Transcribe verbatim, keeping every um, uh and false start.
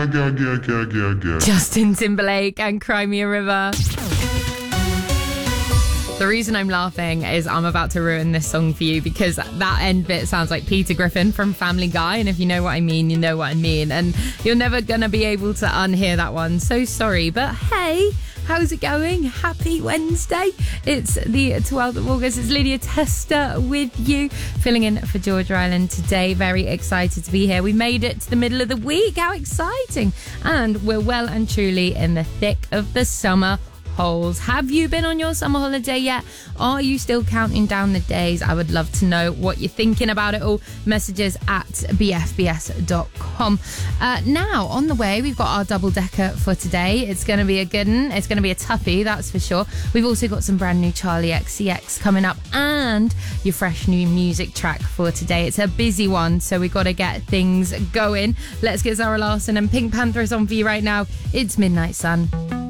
Justin Timberlake and Cry Me a River. The reason I'm laughing is I'm about to ruin this song for you because that end bit sounds like Peter Griffin from Family Guy, and if you know what I mean, you know what I mean, and you're never gonna be able to unhear that one. So sorry, but hey, how's it going? Happy Wednesday. It's the twelfth of August. It's Lydia Tester with you, filling in for Georgia Island today. Very excited to be here. We made it to the middle of the week. How exciting. And we're well and truly in the thick of the summer holes. Have you been on your summer holiday yet? Are you still counting down the days? I would love to know what you're thinking about it all. Messages at b f b s dot com. Uh, now, on the way, we've got our double decker for today. It's going to be a good one. It's going to be a toughie, that's for sure. We've also got some brand new Charlie X C X coming up and your fresh new music track for today. It's a busy one, so we've got to get things going. Let's get Zara Larsson and Pink Panthers on for you right now. It's Midnight Sun.